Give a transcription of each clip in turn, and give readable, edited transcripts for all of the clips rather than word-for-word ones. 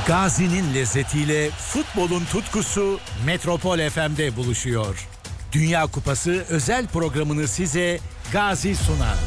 Gazi'nin lezzetiyle futbolun tutkusu Metropol FM'de buluşuyor. Dünya Kupası özel programını size Gazi sunar.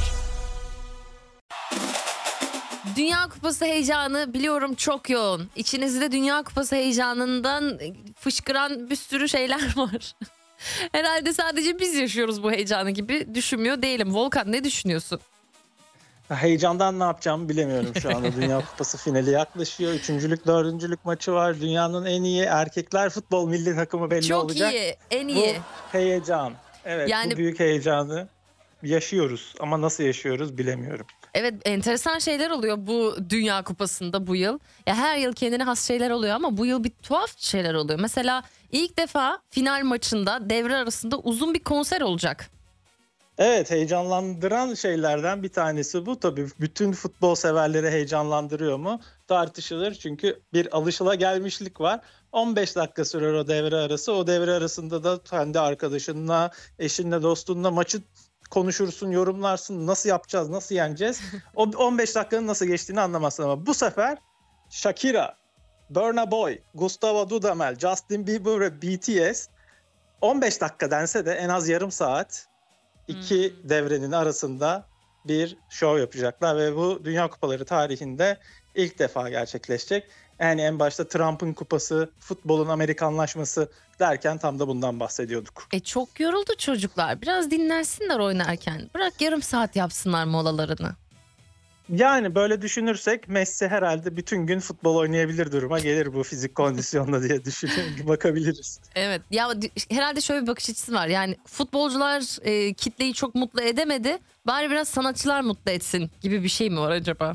Dünya Kupası heyecanı biliyorum çok yoğun. İçinizde Dünya Kupası heyecanından fışkıran bir sürü şeyler var. Herhalde sadece biz yaşıyoruz bu heyecanı gibi düşünmüyor değilim. Volkan, ne düşünüyorsun? Heyecandan ne yapacağımı bilemiyorum şu anda. Dünya Kupası finali yaklaşıyor. Üçüncülük, dördüncülük maçı var. Dünyanın en iyi erkekler futbol milli takımı belli çok olacak. Çok iyi, en iyi. Bu heyecan. Evet, yani... bu büyük heyecanı yaşıyoruz ama nasıl yaşıyoruz bilemiyorum. Evet, enteresan şeyler oluyor bu Dünya Kupası'nda bu yıl. Ya her yıl kendine has şeyler oluyor ama bu yıl bir tuhaf şeyler oluyor. Mesela ilk defa final maçında devre arasında uzun bir konser olacak. Evet, heyecanlandıran şeylerden bir tanesi bu. Tabii bütün futbol severleri heyecanlandırıyor mu? Tartışılır, çünkü bir alışılagelmişlik var. 15 dakika sürer o devre arası. O devre arasında da kendi arkadaşınla, eşinle, dostunla maçı konuşursun, yorumlarsın. Nasıl yapacağız, nasıl yeneceğiz? O 15 dakikanın nasıl geçtiğini anlamazsın ama bu sefer Shakira, Burna Boy, Gustavo Dudamel, Justin Bieber ve BTS 15 dakika dense de en az yarım saat iki devrenin arasında bir şov yapacaklar ve bu Dünya Kupaları tarihinde ilk defa gerçekleşecek. Yani en başta Trump'ın kupası, futbolun Amerikanlaşması derken tam da bundan bahsediyorduk. Çok yoruldu çocuklar. Biraz dinlensinler oynarken. Bırak yarım saat yapsınlar molalarını. Yani böyle düşünürsek Messi herhalde bütün gün futbol oynayabilir duruma gelir bu fizik kondisyonla diye düşünüyorum. Bakabiliriz. Evet ya, herhalde şöyle bir bakış açısı var. Yani futbolcular kitleyi çok mutlu edemedi. Bari biraz sanatçılar mutlu etsin gibi bir şey mi var acaba?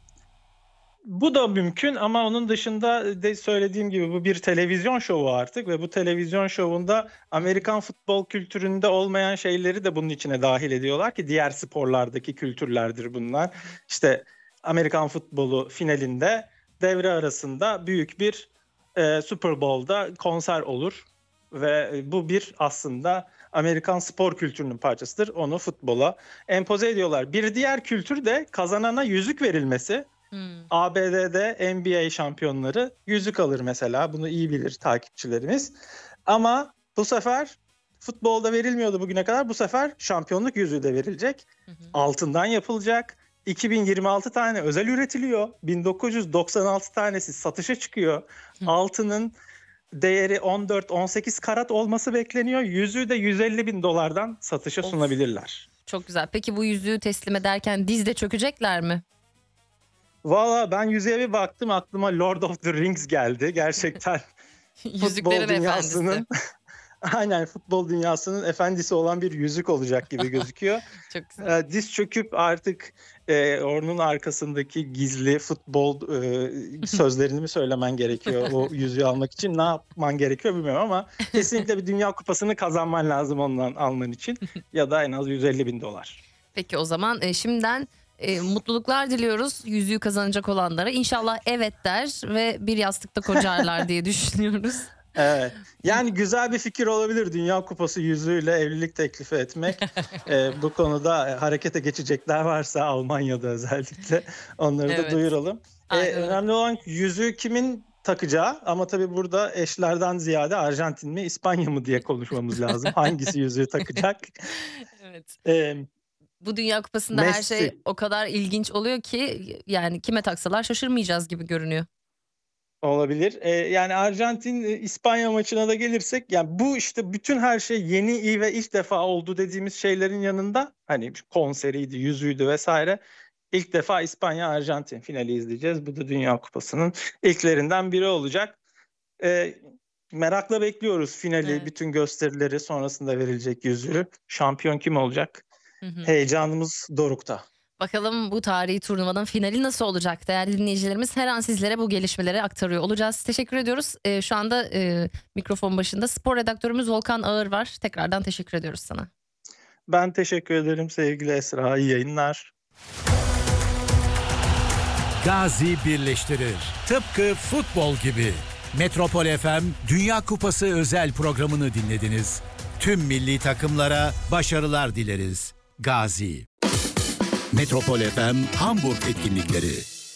Bu da mümkün ama onun dışında de söylediğim gibi bu bir televizyon şovu artık ve bu televizyon şovunda Amerikan futbol kültüründe olmayan şeyleri de bunun içine dahil ediyorlar ki diğer sporlardaki kültürlerdir bunlar. İşte Amerikan futbolu finalinde devre arasında büyük bir Super Bowl'da konser olur ve bu bir aslında Amerikan spor kültürünün parçasıdır. Onu futbola empoze ediyorlar. Bir diğer kültür de kazanana yüzük verilmesi. ABD'de NBA şampiyonları yüzük alır mesela. Bunu iyi bilir takipçilerimiz. Ama bu sefer futbolda verilmiyordu bugüne kadar. Bu sefer şampiyonluk yüzüğü de verilecek. Altından yapılacak. 2026 tane özel üretiliyor. 1996 tanesi satışa çıkıyor. Altının değeri 14-18 karat olması bekleniyor. Yüzüğü de $150,000 satışa sunabilirler. Çok güzel. Peki bu yüzüğü teslim ederken dizde çökecekler mi? Valla ben yüzüğe bir baktım, aklıma Lord of the Rings geldi. Gerçekten futbol dünyasının aynen futbol dünyasının efendisi olan bir yüzük olacak gibi gözüküyor. Çok güzel. Diz çöküp artık onun arkasındaki gizli futbol sözlerini mi söylemen gerekiyor o yüzüğü almak için? Ne yapman gerekiyor bilmiyorum ama kesinlikle bir Dünya Kupası'nı kazanman lazım ondan alman için ya da en az $150,000. Peki o zaman şimdiden mutluluklar diliyoruz yüzüğü kazanacak olanlara. İnşallah evet der ve bir yastıkta kocarlar diye düşünüyoruz. Evet. Yani güzel bir fikir olabilir Dünya Kupası yüzüğüyle evlilik teklifi etmek. Bu konuda harekete geçecekler varsa Almanya'da özellikle onları da duyuralım. Önemli olan yüzüğü kimin takacağı ama tabii burada eşlerden ziyade Arjantin mi İspanya mı diye konuşmamız lazım. Hangisi yüzüğü takacak? Evet. Bu Dünya Kupası'nda Messi. Her şey o kadar ilginç oluyor ki yani kime taksalar şaşırmayacağız gibi görünüyor. Olabilir. Yani Arjantin İspanya maçına da gelirsek, yani bu işte bütün her şey yeni, iyi ve ilk defa oldu dediğimiz şeylerin yanında, hani konseriydi, yüzüğüydü vesaire. İlk defa İspanya Arjantin finali izleyeceğiz. Bu da Dünya Kupası'nın ilklerinden biri olacak. Merakla bekliyoruz finali, bütün gösterileri, sonrasında verilecek yüzüğü. Şampiyon kim olacak? Heyecanımız dorukta. Bakalım bu tarihi turnuvanın finali nasıl olacak? Değerli dinleyicilerimiz, her an sizlere bu gelişmeleri aktarıyor olacağız. Teşekkür ediyoruz. Şu anda mikrofon başında spor redaktörümüz Volkan Ağır var. Tekrardan teşekkür ediyoruz sana. Ben teşekkür ederim sevgili Esra. İyi yayınlar. Gazi birleştirir. Tıpkı futbol gibi. Metropol FM Dünya Kupası özel programını dinlediniz. Tüm milli takımlara başarılar dileriz. Gazi. Metropol FM Hamburg etkinlikleri.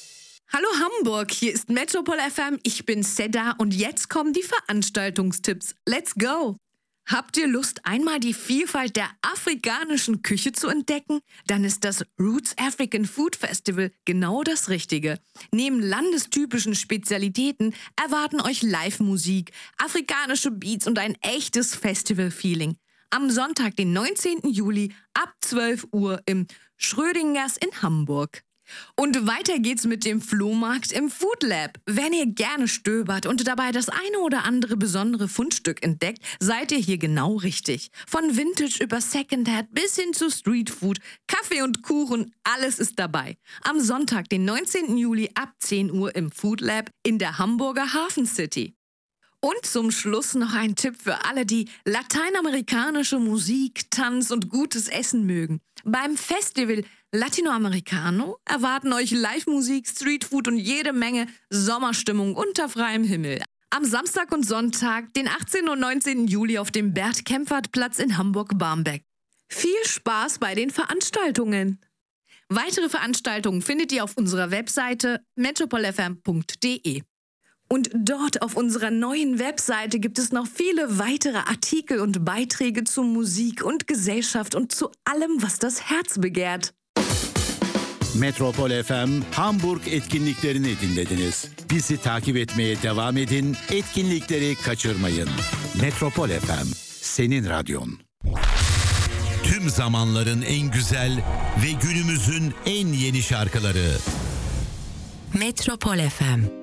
Hallo Hamburg, hier ist Metropol FM, ich bin Seda und jetzt kommen die Veranstaltungstipps. Let's go! Habt ihr Lust, einmal die Vielfalt der afrikanischen Küche zu entdecken? Dann ist das Roots African Food Festival genau das Richtige. Neben landestypischen Spezialitäten erwarten euch Live-Musik, afrikanische Beats und ein echtes Festival-Feeling. Am Sonntag, den 19. Juli ab 12 Uhr im Schrödingers in Hamburg. Und weiter geht's mit dem Flohmarkt im Food Lab. Wenn ihr gerne stöbert und dabei das eine oder andere besondere Fundstück entdeckt, seid ihr hier genau richtig. Von Vintage über Secondhand bis hin zu Streetfood, Kaffee und Kuchen, alles ist dabei. Am Sonntag, den 19. Juli ab 10 Uhr im Food Lab in der Hamburger Hafen City. Und zum Schluss noch ein Tipp für alle, die lateinamerikanische Musik, Tanz und gutes Essen mögen. Beim Festival Latinoamericano erwarten euch Live-Musik, Streetfood und jede Menge Sommerstimmung unter freiem Himmel. Am Samstag und Sonntag, den 18. und 19. Juli auf dem Bert-Kempfert-Platz in Hamburg-Barmbek. Viel Spaß bei den Veranstaltungen! Weitere Veranstaltungen findet ihr auf unserer Webseite metropolfm.de. Und dort auf unserer neuen Webseite gibt es noch viele weitere Artikel und Beiträge zu Musik und Gesellschaft und zu allem, was das Herz begehrt. Metropol FM Hamburg etkinliklerini dinlediniz. Bizi takip etmeye devam edin, etkinlikleri kaçırmayın. Metropol FM, senin radyon. Tüm zamanların en güzel ve günümüzün en yeni şarkıları. Metropol FM.